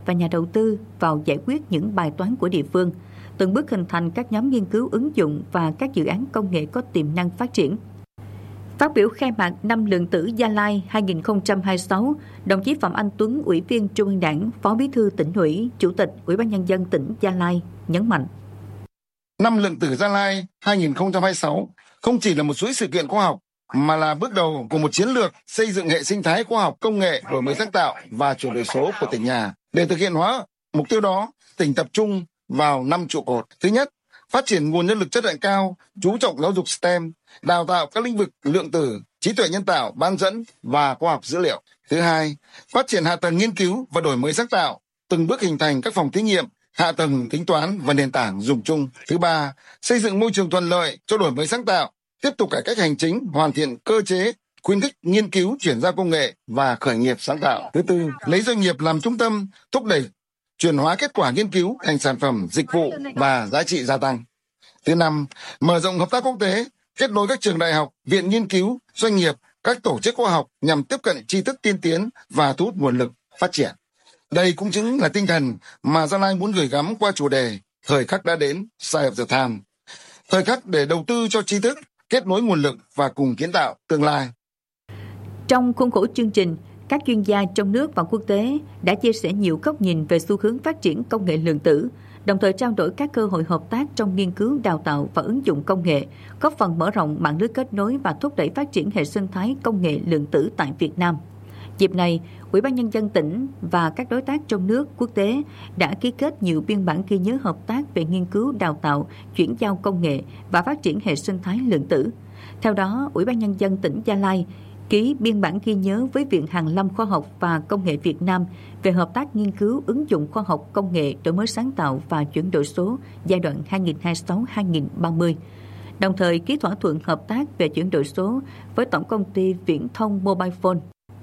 và nhà đầu tư vào giải quyết những bài toán của địa phương, từng bước hình thành các nhóm nghiên cứu ứng dụng và các dự án công nghệ có tiềm năng phát triển. Phát biểu khai mạc năm Lượng Tử Gia Lai 2026, đồng chí Phạm Anh Tuấn, Ủy viên Trung ương Đảng, Phó Bí thư Tỉnh ủy, Chủ tịch Ủy ban Nhân dân tỉnh Gia Lai nhấn mạnh. Năm Lượng Tử Gia Lai 2026 không chỉ là một chuỗi sự kiện khoa học, mà là bước đầu của một chiến lược xây dựng hệ sinh thái khoa học công nghệ, đổi mới sáng tạo và chuyển đổi số của tỉnh nhà. Để thực hiện hóa mục tiêu đó, tỉnh tập trung vào 5 trụ cột. Thứ nhất, phát triển nguồn nhân lực chất lượng cao, chú trọng giáo dục STEM, đào tạo các lĩnh vực lượng tử, trí tuệ nhân tạo, bán dẫn và khoa học dữ liệu. Thứ hai, phát triển hạ tầng nghiên cứu và đổi mới sáng tạo, từng bước hình thành các phòng thí nghiệm, hạ tầng tính toán và nền tảng dùng chung. Thứ ba, xây dựng môi trường thuận lợi cho đổi mới sáng tạo, tiếp tục cải cách hành chính, hoàn thiện cơ chế, khuyến khích nghiên cứu, chuyển giao công nghệ và khởi nghiệp sáng tạo. Thứ tư, lấy doanh nghiệp làm trung tâm, thúc đẩy chuyển hóa kết quả nghiên cứu thành sản phẩm, dịch vụ và giá trị gia tăng. Thứ năm, mở rộng hợp tác quốc tế, kết nối các trường đại học, viện nghiên cứu, doanh nghiệp, các tổ chức khoa học nhằm tiếp cận tri thức tiên tiến và thu hút nguồn lực phát triển. Đây cũng chính là tinh thần mà Gia Lai muốn gửi gắm qua chủ đề Thời khắc đã đến, Sign of the Time. Thời khắc để đầu tư cho tri thức, kết nối nguồn lực và cùng kiến tạo tương lai. Trong khuôn khổ chương trình, các chuyên gia trong nước và quốc tế đã chia sẻ nhiều góc nhìn về xu hướng phát triển công nghệ lượng tử, đồng thời trao đổi các cơ hội hợp tác trong nghiên cứu, đào tạo và ứng dụng công nghệ, góp phần mở rộng mạng lưới kết nối và thúc đẩy phát triển hệ sinh thái công nghệ lượng tử tại Việt Nam. Dịp này, Ủy ban Nhân dân tỉnh và các đối tác trong nước, quốc tế đã ký kết nhiều biên bản ghi nhớ hợp tác về nghiên cứu, đào tạo, chuyển giao công nghệ và phát triển hệ sinh thái lượng tử. Theo đó, Ủy ban Nhân dân tỉnh Gia Lai ký biên bản ghi nhớ với Viện Hàn lâm Khoa học và Công nghệ Việt Nam về hợp tác nghiên cứu ứng dụng khoa học công nghệ, đổi mới sáng tạo và chuyển đổi số giai đoạn 2026-2030. Đồng thời ký thỏa thuận hợp tác về chuyển đổi số với Tổng công ty Viễn thông Mobile Phone.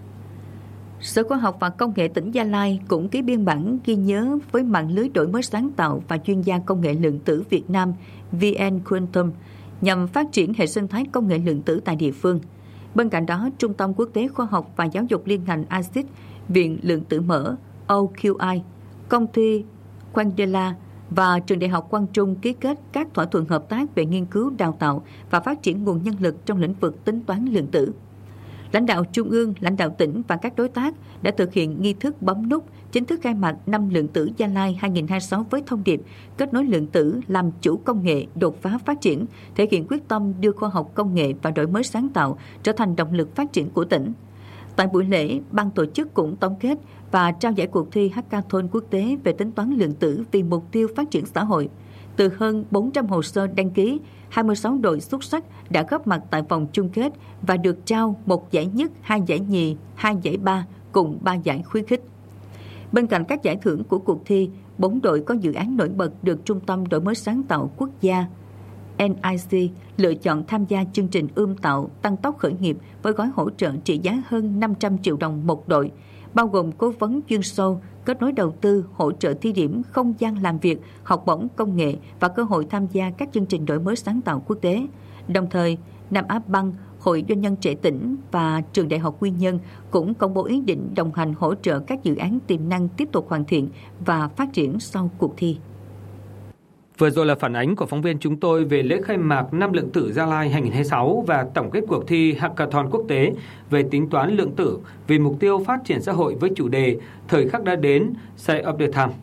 Sở Khoa học và Công nghệ tỉnh Gia Lai cũng ký biên bản ghi nhớ với mạng lưới đổi mới sáng tạo và chuyên gia công nghệ lượng tử Việt Nam VN Quantum nhằm phát triển hệ sinh thái công nghệ lượng tử tại địa phương. Bên cạnh đó, Trung tâm Quốc tế Khoa học và Giáo dục Liên ngành ASIC, Viện Lượng tử mở OQI, công ty Quandela và Trường Đại học Quang Trung ký kết các thỏa thuận hợp tác về nghiên cứu, đào tạo và phát triển nguồn nhân lực trong lĩnh vực tính toán lượng tử. Lãnh đạo Trung ương, lãnh đạo tỉnh và các đối tác đã thực hiện nghi thức bấm nút chính thức khai mạc năm Lượng tử Gia Lai 2026 với thông điệp kết nối lượng tử làm chủ công nghệ, đột phá phát triển, thể hiện quyết tâm đưa khoa học công nghệ và đổi mới sáng tạo trở thành động lực phát triển của tỉnh. Tại buổi lễ, ban tổ chức cũng tổng kết và trao giải cuộc thi Hackathon quốc tế về tính toán lượng tử vì mục tiêu phát triển xã hội. Từ hơn 400 hồ sơ đăng ký, 26 đội xuất sắc đã góp mặt tại vòng chung kết và được trao 1 giải nhất, 2 giải nhì, 2 giải ba cùng 3 giải khuyến khích. Bên cạnh các giải thưởng của cuộc thi, 4 đội có dự án nổi bật được Trung tâm Đổi mới sáng tạo quốc gia NIC lựa chọn tham gia chương trình ươm tạo tăng tốc khởi nghiệp với gói hỗ trợ trị giá hơn 500 triệu đồng một đội, bao gồm cố vấn chuyên sâu, kết nối đầu tư, hỗ trợ thí điểm, không gian làm việc, học bổng công nghệ và cơ hội tham gia các chương trình đổi mới sáng tạo quốc tế. Đồng thời, Nam Á Băng, Hội Doanh nhân trẻ tỉnh và Trường Đại học Quy Nhơn cũng công bố ý định đồng hành hỗ trợ các dự án tiềm năng tiếp tục hoàn thiện và phát triển sau cuộc thi. Vừa rồi là phản ánh của phóng viên chúng tôi về lễ khai mạc năm Lượng tử Gia Lai 2026 và tổng kết cuộc thi Hackathon quốc tế về tính toán lượng tử vì mục tiêu phát triển xã hội với chủ đề Thời khắc đã đến, Sign of the Time.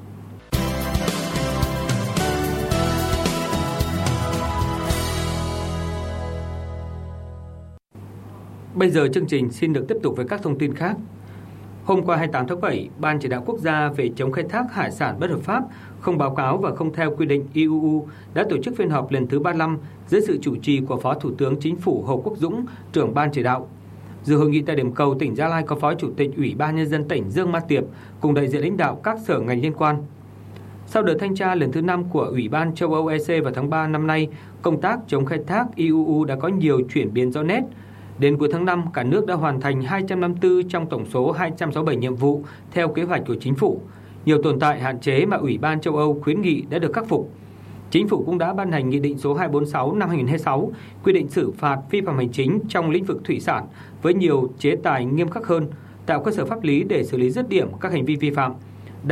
Bây giờ chương trình xin được tiếp tục với các thông tin khác. Hôm qua 28 tháng 7, Ban Chỉ đạo Quốc gia về chống khai thác hải sản bất hợp pháp, không báo cáo và không theo quy định IUU đã tổ chức phiên họp lần thứ 35 dưới sự chủ trì của Phó Thủ tướng Chính phủ Hồ Quốc Dũng, trưởng Ban Chỉ đạo. Dự hội nghị tại điểm cầu tỉnh Gia Lai có Phó Chủ tịch Ủy ban Nhân dân tỉnh Dương Ma Tiệp cùng đại diện lãnh đạo các sở ngành liên quan. Sau đợt thanh tra lần thứ 5 của Ủy ban châu Âu EC vào tháng 3 năm nay, công tác chống khai thác IUU đã có nhiều chuyển biến rõ nét. Đến cuối tháng 5, cả nước đã hoàn thành 254 trong tổng số 267 nhiệm vụ theo kế hoạch của Chính phủ. Nhiều tồn tại hạn chế mà Ủy ban châu Âu khuyến nghị đã được khắc phục. Chính phủ cũng đã ban hành Nghị định số 246 năm 2026 quy định xử phạt vi phạm hành chính trong lĩnh vực thủy sản với nhiều chế tài nghiêm khắc hơn, tạo cơ sở pháp lý để xử lý dứt điểm các hành vi vi phạm.